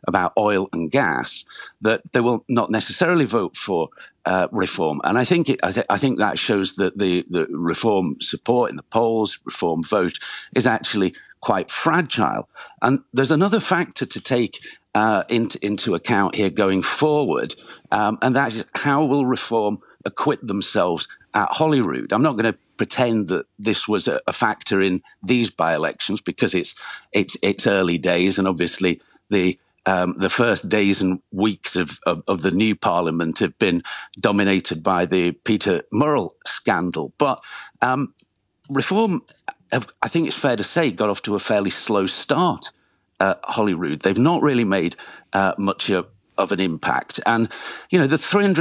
about oil and gas, that they will not necessarily vote for reform. And I think that shows that the reform support in the polls, reform vote, is actually quite fragile. And there's another factor to take into account here going forward, and that is how will reform acquit themselves at Holyrood. I'm not going to pretend that this was a factor in these by-elections because it's early days, and obviously the first days and weeks of the new parliament have been dominated by the Peter Murrell scandal. But reform, I think it's fair to say, got off to a fairly slow start at Holyrood. They've not really made much of an impact. And, the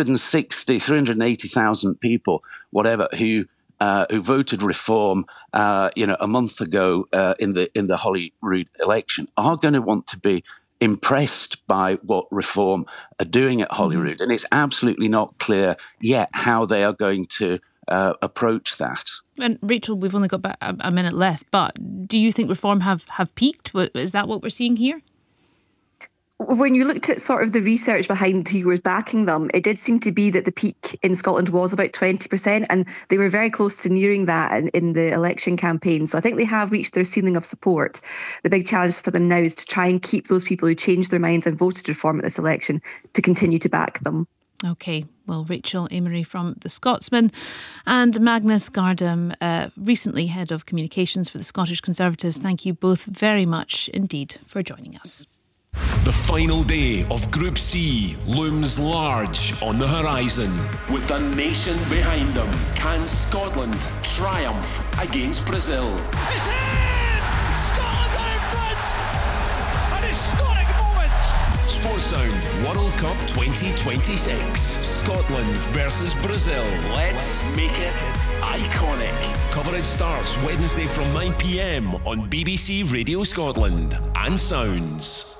380,000 people, whatever, who voted reform, a month ago in the Holyrood election are going to want to be impressed by what reform are doing at Holyrood. Mm-hmm. And it's absolutely not clear yet how they are going to approach that. And Rachel, we've only got about a minute left, but do you think reform have peaked? Is that what we're seeing here? When you looked at sort of the research behind who was backing them, it did seem to be that the peak in Scotland was about 20%, and they were very close to nearing that in the election campaign. So I think they have reached their ceiling of support. The big challenge for them now is to try and keep those people who changed their minds and voted reform at this election to continue to back them. OK, well, Rachel Amery from The Scotsman and Magnus Gardam, recently Head of Communications for the Scottish Conservatives. Thank you both very much indeed for joining us. The final day of Group C looms large on the horizon. With the nation behind them, can Scotland triumph against Brazil? It's in! Scotland are in front! An historic moment! Sports Sound World Cup 2026. Scotland versus Brazil. Let's make it iconic. Coverage starts Wednesday from 9 p.m. on BBC Radio Scotland and Sounds.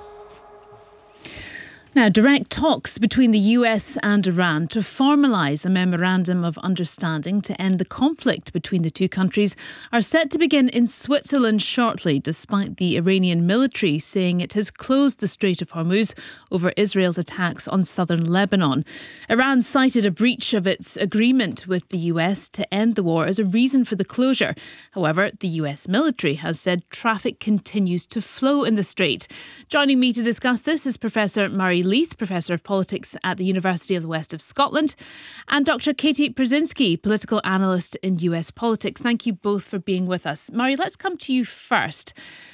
Now, direct talks between the US and Iran to formalise a memorandum of understanding to end the conflict between the two countries are set to begin in Switzerland shortly, despite the Iranian military saying it has closed the Strait of Hormuz over Israel's attacks on southern Lebanon. Iran cited a breach of its agreement with the US to end the war as a reason for the closure. However, the US military has said traffic continues to flow in the strait. Joining me to discuss this is Professor Murray Leith, Professor of Politics at the University of the West of Scotland, and Dr. Katie Brzezinski, Political Analyst in US Politics. Thank you both for being with us. Murray, let's come to you first.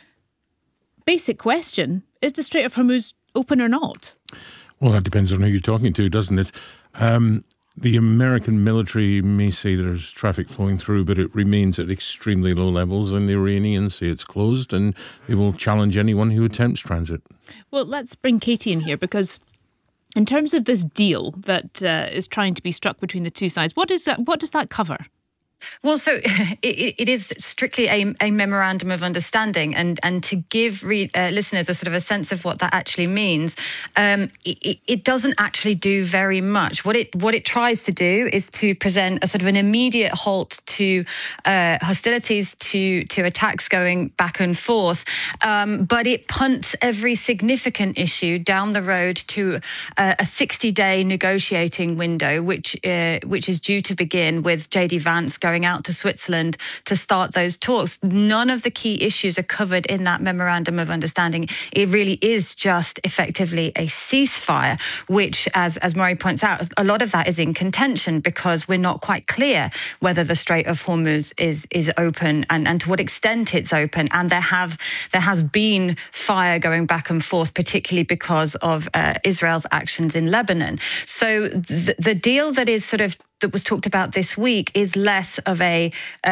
Basic question, is the Strait of Hormuz open or not? Well, that depends on who you're talking to, doesn't it? The American military may say there's traffic flowing through, but it remains at extremely low levels, and the Iranians say it's closed, and they will challenge anyone who attempts transit. Well, let's bring Katie in here, because in terms of this deal that is trying to be struck between the two sides, what does that cover? Well, so it is strictly a memorandum of understanding, and to give listeners a sort of a sense of what that actually means, it doesn't actually do very much. What it tries to do is to present a sort of an immediate halt to hostilities, to attacks going back and forth, but it punts every significant issue down the road to a 60-day negotiating window, which is due to begin with JD Vance going out to Switzerland to start those talks. None of the key issues are covered in that memorandum of understanding. It really is just effectively a ceasefire, which, as Murray points out, a lot of that is in contention because we're not quite clear whether the Strait of Hormuz is open and to what extent it's open. And there has been fire going back and forth, particularly because of Israel's actions in Lebanon. So the deal that was talked about this week is less of a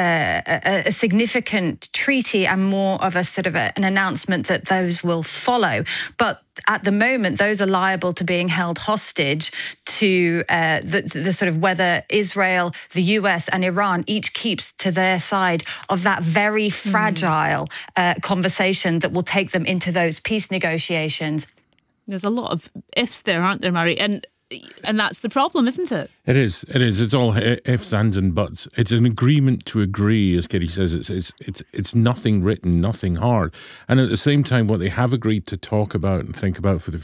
significant treaty and more of a sort of an announcement that those will follow. But at the moment, those are liable to being held hostage to the sort of whether Israel, the US and Iran each keeps to their side of that very fragile conversation that will take them into those peace negotiations. There's a lot of ifs there, aren't there, Murray? And that's the problem, isn't it? It is. It's all ifs, ands and buts. It's an agreement to agree, as Katie says. It's nothing written, nothing hard. And at the same time, what they have agreed to talk about and think about for the